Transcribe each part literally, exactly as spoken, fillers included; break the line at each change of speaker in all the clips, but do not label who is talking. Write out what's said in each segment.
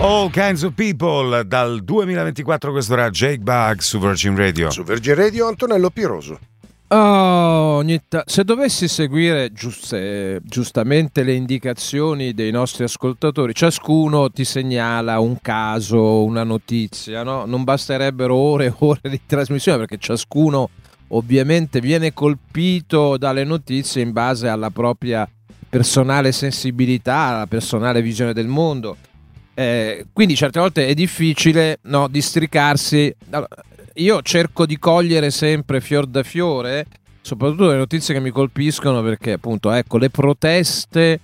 All Kinds of People dal duemilaventiquattro. Questo era Jake Bug su Virgin Radio.
Su Virgin Radio Antonello Piroso.
Oh, ogni ta- se dovessi seguire giuste, giustamente le indicazioni dei nostri ascoltatori, ciascuno ti segnala un caso, una notizia, no? Non basterebbero ore e ore di trasmissione, perché ciascuno ovviamente viene colpito dalle notizie in base alla propria personale sensibilità, alla personale visione del mondo. Eh, quindi certe volte è difficile, no, districarsi. Allora, io cerco di cogliere sempre fior da fiore, soprattutto le notizie che mi colpiscono, perché appunto, ecco, le proteste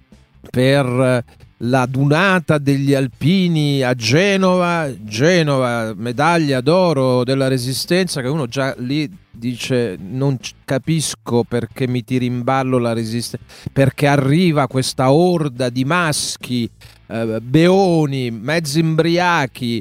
per la dunata degli alpini a Genova, Genova, medaglia d'oro della Resistenza, che uno già lì dice non capisco perché mi tiri in ballo la Resistenza, perché arriva questa orda di maschi, eh, beoni, mezzi imbriachi,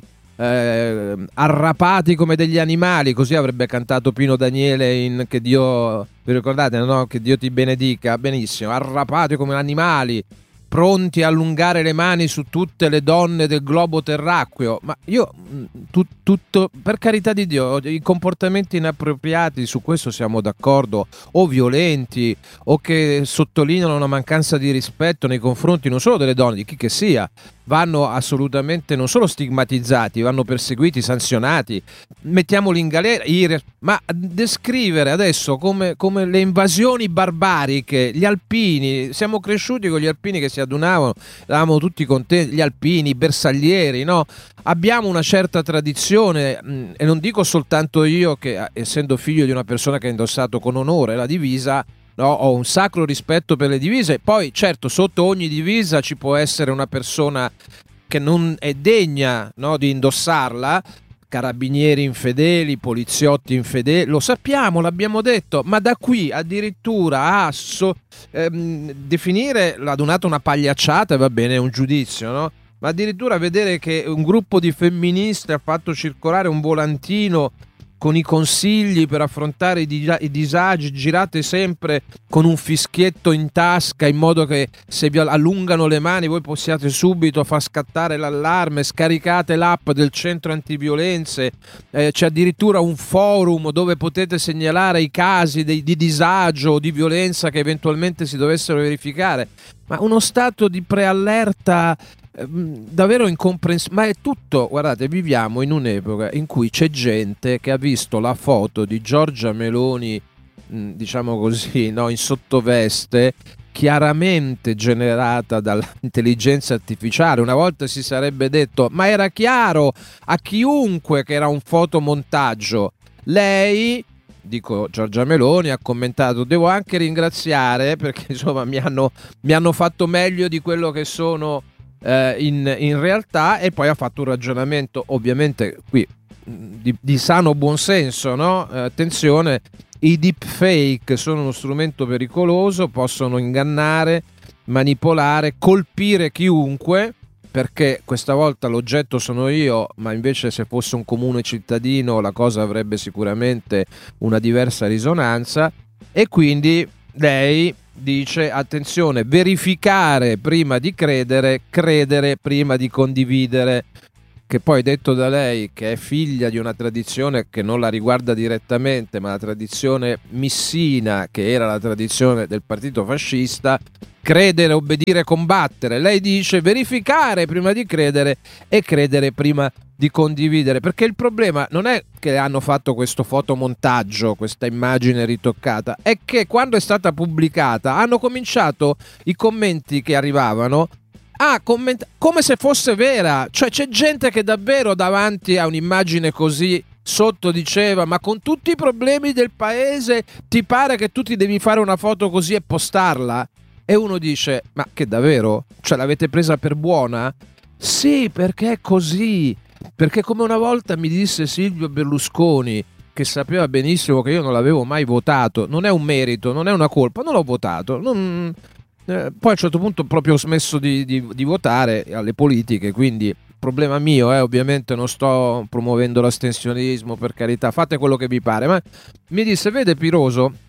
eh, arrapati come degli animali, così avrebbe cantato Pino Daniele in Che Dio, vi ricordate, no? Che Dio ti benedica, benissimo, arrapati come animali, pronti a allungare le mani su tutte le donne del globo terracqueo. Ma io tu, tutto, per carità di Dio, i comportamenti inappropriati, su questo siamo d'accordo, o violenti o che sottolineano una mancanza di rispetto nei confronti non solo delle donne, di chi che sia, vanno assolutamente non solo stigmatizzati, vanno perseguiti, sanzionati, mettiamoli in galera. Ma descrivere adesso come, come le invasioni barbariche, gli alpini, siamo cresciuti con gli alpini che si adunavano, eravamo tutti contenti, gli alpini, i bersaglieri, no? Abbiamo una certa tradizione, mh, e non dico soltanto io che, essendo figlio di una persona che ha indossato con onore la divisa, no, ho un sacro rispetto per le divise. Poi certo, sotto ogni divisa ci può essere una persona che non è degna, no, di indossarla, carabinieri infedeli, poliziotti infedeli, lo sappiamo, l'abbiamo detto, ma da qui addirittura a so, ehm, definire la donata una pagliacciata, va bene, è un giudizio, no? Ma addirittura vedere che un gruppo di femministe ha fatto circolare un volantino con i consigli per affrontare i, di- i disagi, girate sempre con un fischietto in tasca in modo che se vi allungano le mani voi possiate subito far scattare l'allarme, scaricate l'app del centro antiviolenze, eh, c'è addirittura un forum dove potete segnalare i casi di, di disagio o di violenza che eventualmente si dovessero verificare. Ma uno stato di preallerta davvero incomprensibile. Ma è tutto, guardate, viviamo in un'epoca in cui c'è gente che ha visto la foto di Giorgia Meloni, diciamo così, no, in sottoveste, chiaramente generata dall'intelligenza artificiale. Una volta si sarebbe detto, ma era chiaro a chiunque che era un fotomontaggio. Lei, dico Giorgia Meloni, ha commentato: devo anche ringraziare perché insomma mi hanno, mi hanno fatto meglio di quello che sono eh, in, in realtà. E poi ha fatto un ragionamento ovviamente qui di, di sano buonsenso, no? Eh, attenzione, i deepfake sono uno strumento pericoloso, possono ingannare, manipolare, colpire chiunque, perché questa volta l'oggetto sono io, ma invece se fosse un comune cittadino la cosa avrebbe sicuramente una diversa risonanza. E quindi lei dice: attenzione, verificare prima di credere, credere prima di condividere. Che poi, detto da lei, che è figlia di una tradizione che non la riguarda direttamente, ma la tradizione missina, che era la tradizione del partito fascista, credere, obbedire, combattere. Lei dice verificare prima di credere e credere prima di condividere, perché il problema non è che hanno fatto questo fotomontaggio, questa immagine ritoccata, è che quando è stata pubblicata hanno cominciato i commenti che arrivavano a commentare come se fosse vera. Cioè c'è gente che davvero davanti a un'immagine così sotto diceva: ma con tutti i problemi del paese ti pare che tu ti devi fare una foto così e postarla? E uno dice: ma che davvero? Cioè l'avete presa per buona? Sì, perché è così. Perché come una volta mi disse Silvio Berlusconi, che sapeva benissimo che io non l'avevo mai votato, non è un merito, non è una colpa, non l'ho votato, non... eh, poi a un certo punto proprio ho smesso di, di, di votare alle politiche, quindi problema mio, eh, ovviamente non sto promuovendo l'astensionismo, per carità, fate quello che vi pare, ma mi disse: vede Piroso,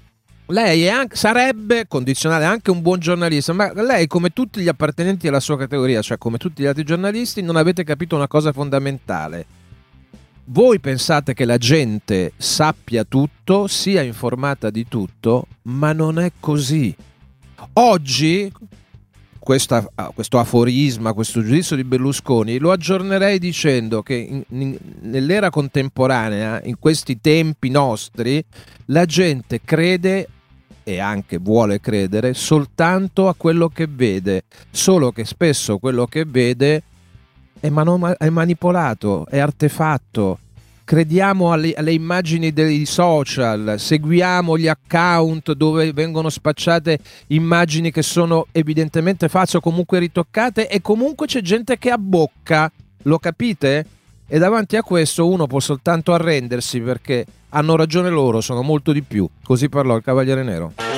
lei è anche, sarebbe condizionale anche un buon giornalista, ma lei, come tutti gli appartenenti alla sua categoria, cioè come tutti gli altri giornalisti, non avete capito una cosa fondamentale. Voi pensate che la gente sappia tutto, sia informata di tutto, ma non è così. Oggi questa, questo aforisma, questo giudizio di Berlusconi lo aggiornerei dicendo che in, in, nell'era contemporanea, in questi tempi nostri, la gente crede e anche vuole credere soltanto a quello che vede, solo che spesso quello che vede è, mano- è manipolato, è artefatto. Crediamo alle, alle immagini dei social, seguiamo gli account dove vengono spacciate immagini che sono evidentemente false o comunque ritoccate, e comunque c'è gente che abbocca, lo capite? E davanti a questo uno può soltanto arrendersi, perché hanno ragione loro, sono molto di più. Così parlò il Cavaliere Nero.